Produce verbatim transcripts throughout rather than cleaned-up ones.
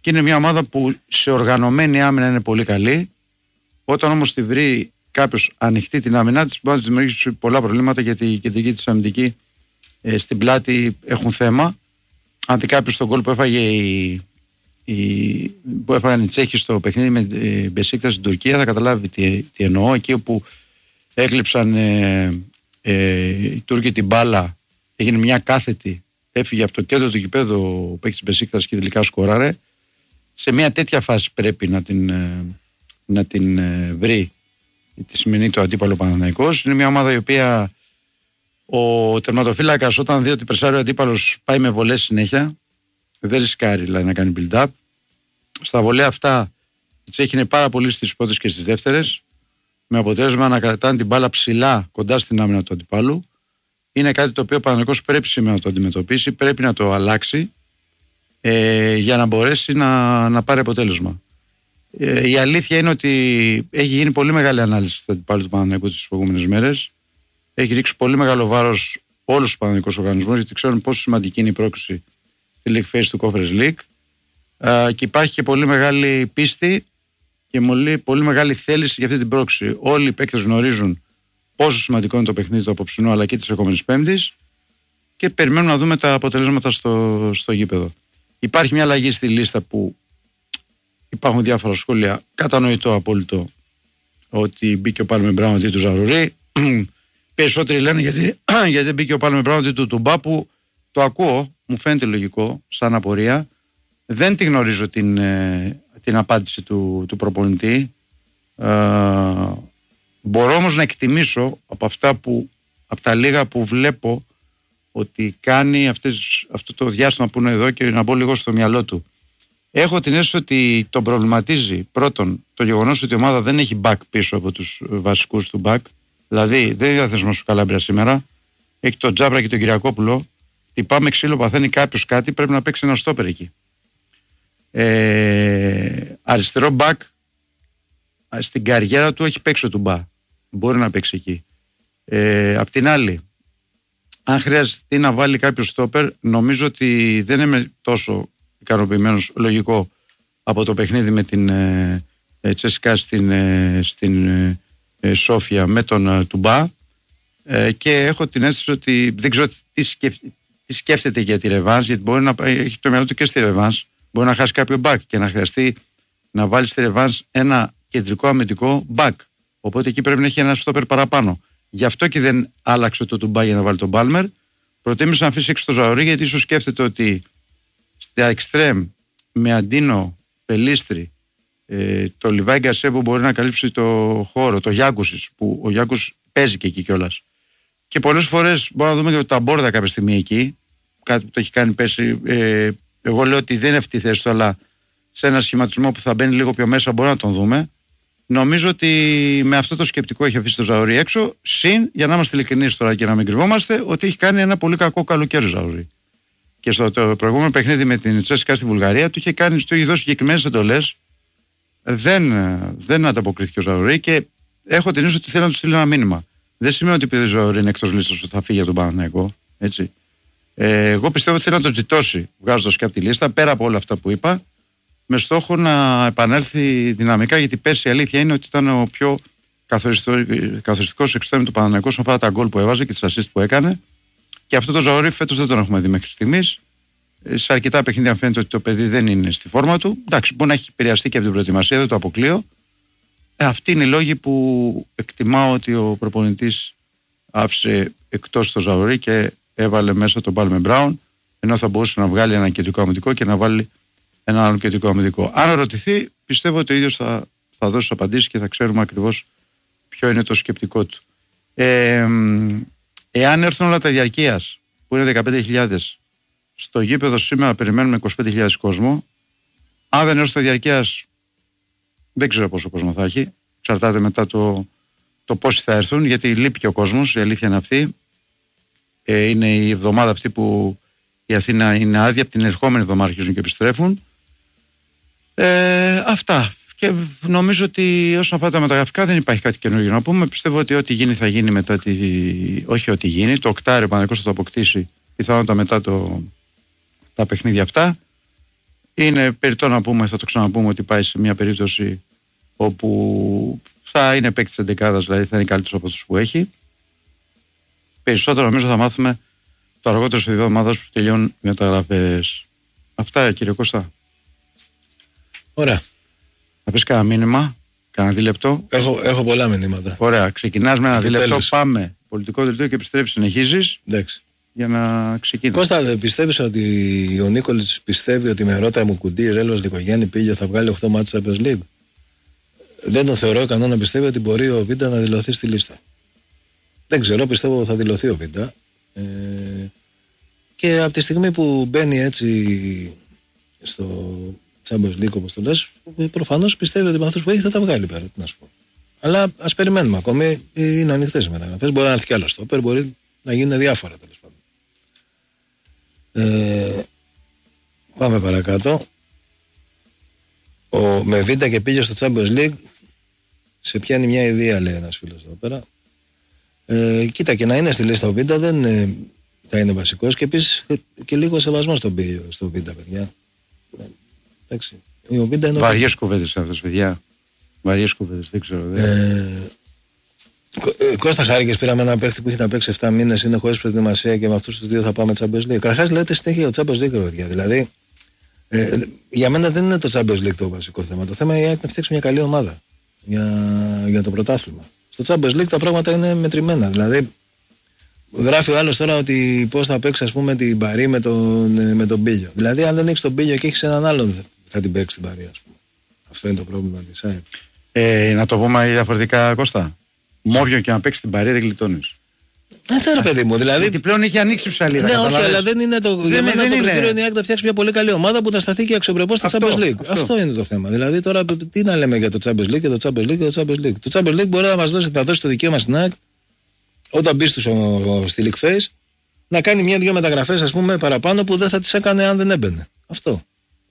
και είναι μια ομάδα που σε οργανωμένη άμυνα είναι πολύ καλή. Όταν όμως τη βρει κάποιος ανοιχτή την άμυνά της, μπορεί να της δημιουργήσει πολλά προβλήματα, γιατί η κεντρική της αμυντική ε, στην πλάτη έχουν θέμα. Αν δει κάποιος τον γκολ που έφαγε η, η, που έφαγαν οι Τσέχοι στο παιχνίδι με την Μπεσίκτας στην Τουρκία, θα καταλάβει τι, τι εννοώ. Εκεί όπου έκλειψαν ε, ε, οι Τούρκοι την μπάλα, έγινε μια κάθετη, έφυγε από το κέντρο του γηπέδου ο παίκτης της Μπεσίκτας και τελικά σκοράρε. Σε μια τέτοια φάση πρέπει να την, να την βρει τη σημερινή το αντίπαλο Παναθηναϊκός. Είναι μια ομάδα η οποία ο τερματοφύλακας, όταν δει ότι περσάρει ο αντίπαλος, πάει με βολές συνέχεια, δεν ρισκάρει δηλαδή να κάνει build-up. Στα βολέα αυτά οι Τσέχοι είναι πάρα πολύ στις πρώτες και στις δεύτερες, με αποτέλεσμα να κρατάνε την μπάλα ψηλά κοντά στην άμυνα του αντιπάλου. Είναι κάτι το οποίο ο Παναθηναϊκός πρέπει σήμερα να το αντιμετωπίσει, πρέπει να το αλλάξει ε, για να μπορέσει να, να πάρει αποτέλεσμα. Ε, η αλήθεια είναι ότι έχει γίνει πολύ μεγάλη ανάλυση του αντιπάλου του Παναθηναϊκού τις προηγούμενες μέρες. Έχει ρίξει πολύ μεγάλο βάρος όλους τους παναθηναϊκούς οργανισμούς, γιατί ξέρουν πόσο σημαντική είναι η πρόκριση στη League Phase του Conference League. Ε, και υπάρχει και πολύ μεγάλη πίστη και πολύ, πολύ μεγάλη θέληση για αυτή την πρόκριση. Όλοι οι παίκτες γνωρίζουν πόσο σημαντικό είναι το παιχνίδι του απόψινού αλλά και της επόμενης Πέμπτης, και περιμένουμε να δούμε τα αποτελέσματα στο, στο γήπεδο. Υπάρχει μια αλλαγή στη λίστα που υπάρχουν διάφορα σχόλια. Κατανοητό απόλυτο ότι μπήκε ο Πάλμε Μπράουν αντί του Ζαρουρί. Περισσότεροι λένε γιατί, γιατί μπήκε ο Πάλμε Μπράουν αντί του Τουμπά, που το ακούω, μου φαίνεται λογικό σαν απορία. Δεν τη γνωρίζω την, την απάντηση του, του προπονητή. Ε, μπορώ όμως να εκτιμήσω από αυτά που, από τα λίγα που βλέπω, ότι κάνει αυτές, αυτό το διάστημα που είναι εδώ, και να μπω λίγο στο μυαλό του. Έχω την αίσθηση ότι τον προβληματίζει πρώτον το γεγονός ότι η ομάδα δεν έχει back πίσω από τους βασικούς του back. Δηλαδή δεν είναι διαθέσιμο στο Καλάμπρια σήμερα. Έχει τον Τζάμπρα και τον Κυριακόπουλο. Τι πάμε ξύλο, παθαίνει κάποιος κάτι, πρέπει να παίξει ένα στόπερ εκεί. Ε, αριστερό back στην καριέρα του έχει παίξει ο Τουμπά. Μπορεί να παίξει εκεί. Ε, απ' την άλλη, αν χρειάζεται να βάλει κάποιο στόπερ, νομίζω ότι δεν είμαι τόσο ικανοποιημένος, λογικό, από το παιχνίδι με την ε, ε, Τσέσικα στην, ε, στην ε, Σόφια με τον ε, Τουμπά, ε, και έχω την αίσθηση ότι δεν ξέρω τι, σκεφ, τι σκέφτεται για τη ρεβάνς, γιατί μπορεί να έχει το μυαλό του και στη ρεβάνς, μπορεί να χάσει κάποιο back και να χρειαστεί να βάλει στη ρεβάνς ένα κεντρικό αμυντικό back, οπότε εκεί πρέπει να έχει ένα στόπερ παραπάνω. Γι' αυτό και δεν άλλαξε το Τουμπά για να βάλει τον Πάλμερ. Προτίμησε να αφήσει έξω το Ζαουρί, γιατί ίσως σκέφτεται ότι στα εξτρέμ με Αντίνο, Πελίστρη, ε, το Λιβάη Γκασέ που μπορεί να καλύψει το χώρο, το Γιάκουσης, που ο Γιάκους παίζει και εκεί κιόλας. Και πολλές φορές μπορούμε να δούμε και το Ταμπόρδα κάποια στιγμή εκεί, κάτι που το έχει κάνει πέσει. Ε, εγώ λέω ότι δεν είναι αυτή η θέση του, αλλά σε ένα σχηματισμό που θα μπαίνει λίγο πιο μέσα μπορεί να τον δούμε. Νομίζω ότι με αυτό το σκεπτικό έχει αφήσει το Ζαουρί έξω. Συν, για να είμαστε ειλικρινείς τώρα και να μην κρυβόμαστε, ότι έχει κάνει ένα πολύ κακό καλοκαίρι ο Ζαουρί. Και στο το προηγούμενο παιχνίδι με την Τσέσικα στη Βουλγαρία του είχε, κάνει, του είχε δώσει συγκεκριμένες εντολές. Δεν, δεν ανταποκρίθηκε ο Ζαουρί, και έχω την αίσθηση ότι θέλει να του στείλει ένα μήνυμα. Δεν σημαίνει ότι επειδή ο Ζαουρί είναι εκτός λίστας ότι θα φύγει από τον Παναθηναϊκό. Έτσι. Ε, εγώ πιστεύω ότι θέλει να τον τζιτώσει, βγάζοντας και από τη λίστα, πέρα από όλα αυτά που είπα, με στόχο να επανέλθει δυναμικά, γιατί πέρσι η αλήθεια είναι ότι ήταν ο πιο καθοριστικός εξτρέμ του Παναθηναϊκού όσον αφορά τα γκολ που έβαζε και τις assist που έκανε. Και αυτό το Ζαουρί φέτος δεν τον έχουμε δει μέχρι στιγμής. Σε αρκετά παιχνίδια φαίνεται ότι το παιδί δεν είναι στη φόρμα του. Εντάξει, μπορεί να έχει επηρεαστεί και από την προετοιμασία, δεν το αποκλείω. Ε, αυτοί είναι οι λόγοι που εκτιμάω ότι ο προπονητής άφησε εκτός το Ζαουρί και έβαλε μέσα τον Πάλμε Μπράουν, ενώ θα μπορούσε να βγάλει ένα κεντρικό αμυντικό και να βάλει ένα άλλο κεντρικό αμυντικό. Αν ρωτηθεί, πιστεύω ότι ο ίδιος θα, θα δώσει απαντήσεις και θα ξέρουμε ακριβώς ποιο είναι το σκεπτικό του. Ε, εάν έρθουν όλα τα διαρκείας, που είναι δεκαπέντε χιλιάδες, στο γήπεδο σήμερα περιμένουμε είκοσι πέντε χιλιάδες κόσμο. Αν δεν έρθουν τα διαρκείας, δεν ξέρω πόσο κόσμο θα έχει. Εξαρτάται μετά το, το πόσοι θα έρθουν, γιατί λείπει και ο κόσμος, η αλήθεια είναι αυτή. Ε, είναι η εβδομάδα αυτή που η Αθήνα είναι άδεια, από την ερχόμενη εβδομάδα αρχίζουν και επιστρέφουν. Ε, αυτά. Και νομίζω ότι όσον αφορά τα μεταγραφικά δεν υπάρχει κάτι καινούργιο να πούμε. Πιστεύω ότι ό,τι γίνει θα γίνει μετά τη. Όχι ό,τι γίνει. Το οκτάριο Παναθηναϊκός θα το αποκτήσει πιθανότατα μετά το... τα παιχνίδια αυτά. Είναι περιττό να πούμε, θα το ξαναπούμε, ότι πάει σε μια περίπτωση όπου θα είναι παίκτη της εντεκάδας, δηλαδή θα είναι καλύτερος από αυτούς που έχει. Περισσότερο νομίζω θα μάθουμε το αργότερο σε δύο εβδομάδες που τελειώνουν οι μεταγραφές. Αυτά, κύριε Κώστα. Ωραία. Θα πεις κανένα μήνυμα, κανένα δίλεπτο. Έχω, έχω πολλά μηνύματα. Ωραία, ξεκινάς με ένα δίλεπτο, πάμε. Πολιτικό δελτίο και επιστρέφεις, συνεχίζεις. Εντάξει. Για να ξεκινήσεις. Κώστα, δεν πιστεύεις ότι ο Νίκολης πιστεύει ότι με Ρώτα, Μουκουντή, Ρέλος, Λικογιάννη, Πίλιο θα βγάλει οκτώ μάτς Champions League? Δεν τον θεωρώ ικανό να πιστεύει ότι μπορεί ο Βίντα να δηλωθεί στη λίστα. Δεν ξέρω, πιστεύω ότι θα δηλωθεί ο Βίντα. Ε, και από τη στιγμή που μπαίνει έτσι στο Champions League, όπως το λες, προφανώς πιστεύει ότι με αυτούς που έχει θα τα βγάλει πέρα. Τι να σου πω. Αλλά ας περιμένουμε ακόμη. Είναι ανοιχτές οι μεταγραφές. Μπορεί να έρθει κι άλλο στόπερ, μπορεί να γίνουν διάφορα τέλος πάντων. Ε, πάμε παρακάτω. Ο, με Βίντα και Πίλιο στο Champions League σε πιάνει μια ιδέα, λέει ένας φίλος εδώ πέρα. Ε, κοίτα, και να είναι στη λίστα ο Βίντα δεν ε, θα είναι βασικός, και επίσης και λίγο σεβασμό στον Πίλιο, στο Βίντα, παιδιά. Ε, εντάξει. Ο Βίντα είναι βαριές κουβέντες αυτές, παιδιά. Βαριές κουβέντες, δεν ξέρω. Δεν... Ε, ε, Κώστα, χάρηκες, πήραμε ένα παίχτη που έχει να παίξει επτά μήνες, είναι χωρίς προετοιμασία και με αυτούς τους δύο θα πάμε Champions League. Καταρχάς λέτε συνέχεια το Champions League, παιδιά. Δηλαδή, ε, για μένα δεν είναι το Champions League το βασικό θέμα. Το θέμα είναι να φτιάξει μια καλή ομάδα για, για το πρωτάθλημα. Στο Champions League τα πράγματα είναι μετρημένα. Δηλαδή, γράφει ο άλλος τώρα ότι πώς θα παίξει, ας πούμε, την Παρί με τον, με τον Πίλιο. Δηλαδή, αν δεν έχει τον Πίλιο και έχει έναν άλλον, θα την παίξει την Παρί, ας πούμε. Αυτό είναι το πρόβλημα της ΑΕΚ. Ε, να το πούμε διαφορετικά, Κώστα. Μόβιο και να παίξει την Παρί δεν γλιτώνεις. Ναι, τώρα, παιδί μου, δηλαδή. Γιατί πλέον έχει ανοίξει ψαλίδα. Ναι, όχι, αλλά δεν είναι το. Δεν για μένα δεν το είναι. κριτήριο είναι η ΑΕΚ να φτιάξει μια πολύ καλή ομάδα που θα σταθεί και αξιοπρεπώς στο Champions League. Αυτό. αυτό είναι το θέμα. Δηλαδή, τώρα τι να λέμε για το Champions League και το Champions League και το Champions League. Το Champions League μπορεί να μας δώσει, να δώσει το δικαίωμα στην ΑΕΚ όταν μπει στους, στη League Phase να κάνει μια-δυο μεταγραφές, ας πούμε, παραπάνω που δεν θα τις έκανε αν δεν έμπαινε. Αυτό.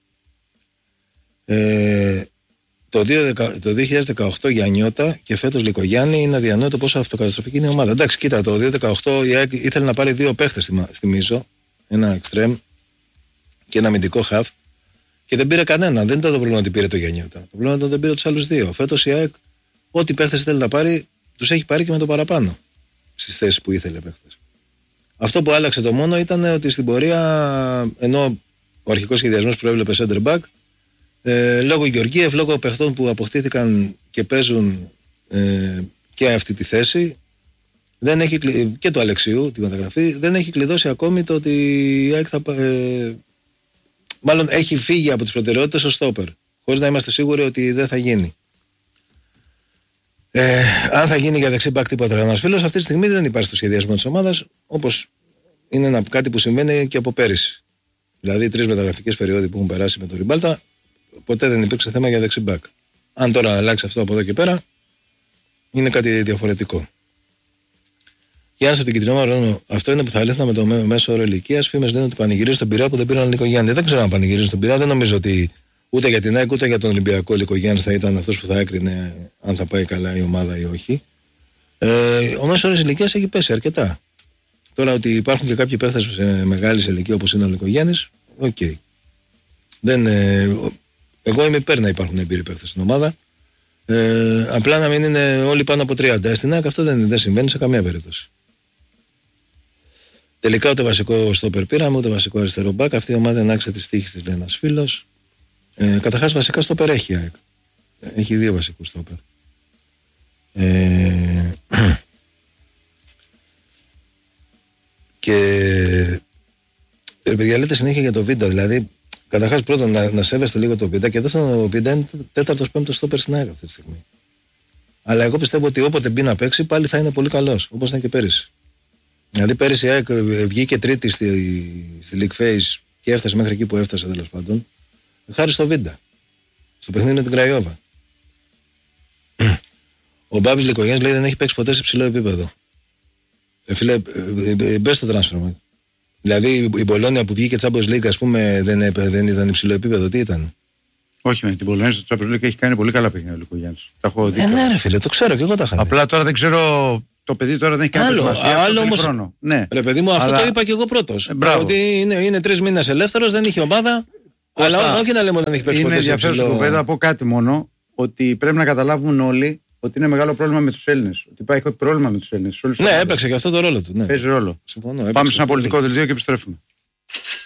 Ε, Το δύο χιλιάδες δεκαοκτώ για Νιώτα και φέτος Λικογιάννη είναι αδιανόητο πόσο αυτοκαταστροφική είναι η ομάδα. Εντάξει, κοίτα, το δύο χιλιάδες δεκαοκτώ η ΑΕΚ ήθελε να πάρει δύο παίχτες, θυμίζω. Ένα εξτρέμ και ένα αμυντικό χαφ. Και δεν πήρε κανένα. Δεν ήταν το πρόβλημα ότι πήρε το Γιαννιώτα. Το πρόβλημα ήταν ότι δεν πήρε τους άλλους δύο. Φέτος η ΑΕΚ, ό,τι παίχτες θέλει να πάρει, τους έχει πάρει και με το παραπάνω στις θέσεις που ήθελε παίχτες. Αυτό που άλλαξε το μόνο ήταν ότι στην πορεία, ενώ ο αρχικός σχεδιασμός προέβλεπε center back, Ε, λόγω Γεωργίευ, λόγω παιχτών που αποκτήθηκαν και παίζουν ε, και αυτή τη θέση, δεν έχει, και του Αλεξίου τη μεταγραφή, δεν έχει κλειδώσει ακόμη το ότι η ΑΕΚ θα, ε, μάλλον έχει φύγει από τις προτεραιότητες ο στόπερ, χωρίς να είμαστε σίγουροι ότι δεν θα γίνει. Ε, αν θα γίνει για δεξί μπακ τίποτα, ένας φίλος, αυτή τη στιγμή δεν υπάρχει στο σχεδιασμό της ομάδας, όπως είναι ένα, κάτι που συμβαίνει και από πέρυσι. Δηλαδή τρεις μεταγραφικές περιόδοι που έχουν περάσει με τον Ριμπάλτα, ποτέ δεν υπήρξε θέμα για δεξιμπάκ. Αν τώρα αλλάξει αυτό από εδώ και πέρα, είναι κάτι διαφορετικό. Γεια σας από την Κιτρινό Μαρόνο. Αυτό είναι που θα αλήθεια με το μέσο όρο ηλικίας. Φήμες λένε ότι πανηγυρίζει τον Πειραιά που δεν πήραν Λικογιάννη. Δεν ξέρω αν πανηγυρίζει τον Πειραιά. Δεν νομίζω ότι ούτε για την ΑΕΚ ούτε για τον Ολυμπιακό Λικογιάννη θα ήταν αυτός που θα έκρινε αν θα πάει καλά η ομάδα ή όχι. Ε, ο μέσο όρο ηλικίας έχει πέσει αρκετά. Τώρα ότι υπάρχουν και κάποιοι παίχτες μεγάλη ηλικία όπως είναι ο Λικογιάννης, οκ. Okay. Δεν. Ε, Εγώ είμαι υπέρ να υπάρχουν εμπειροί παίκτες στην ομάδα. Ε, απλά να μην είναι όλοι πάνω από τριάντα. Στην ΑΕΚ αυτό δεν, δεν συμβαίνει σε καμία περίπτωση. Τελικά ούτε βασικό στόπερ πήραμε, ούτε βασικό αριστερό μπακ. Αυτή η ομάδα είναι άξια της τύχης της, λέει ένας φίλος. Ε, καταρχάς βασικά στόπερ έχει η ΑΕΚ. Έχει δύο βασικούς στόπερ. Ε, και ρε παιδιά, λέτε συνέχεια για το Βίντα, δηλαδή. Καταρχάς, πρώτον, να, να σέβεστε λίγο το Βίντα και δεύτερον, ο Βίντα είναι τέταρτος πέμπτος στόπερ στην ΑΕΚ αυτή τη στιγμή. Αλλά εγώ πιστεύω ότι όποτε μπει να παίξει, πάλι θα είναι πολύ καλός, όπως ήταν και πέρυσι. Δηλαδή, πέρυσι η ΑΕΚ βγήκε τρίτη στη, στη League Phase και έφτασε μέχρι εκεί που έφτασε, τέλος πάντων, χάρη στο Βίντα. Στο παιχνίδι με την Κραϊόβα. Ο Μπάμπης Λικογιάννης λέει δεν έχει παίξει ποτέ σε ψηλό επίπεδο. Ε, φίλε, μπες στο transfer. Δηλαδή η Μπολόνια που βγήκε Champions League, ας πούμε, δεν, δεν ήταν υψηλό επίπεδο, τι ήταν? Όχι, με την Μπολόνια στο Champions League έχει κάνει πολύ καλά παιχνίδια ο Λικογιάννης. Τα έχω δει. Ε, ναι, ρε φίλε, το ξέρω και εγώ τα είχα δει. Απλά τώρα δεν ξέρω, το παιδί τώρα δεν έχει κάνει σημασία. Άλλο όμως. Χρόνο. Ναι. Ρε παιδί μου, αυτό αλλά... το είπα και εγώ πρώτος. Ε, ότι είναι, είναι τρεις μήνες ελεύθερος, δεν είχε ομάδα. Αλλά όχι να λέμε ότι δεν έχει παίξει είναι ποτέ σε ενδιαφέρουσα ψηλό. κουβέντα. Από κάτι μόνο, ότι πρέπει να καταλάβουν όλοι ότι είναι μεγάλο πρόβλημα με τους Έλληνες. Ότι υπάρχει πρόβλημα με τους Έλληνες. Ναι, έπαιξε και αυτό το ρόλο του. Ναι. Παίζει ρόλο. Συμφωνώ. Πάμε σε ένα πολιτικό δελτίο και επιστρέφουμε.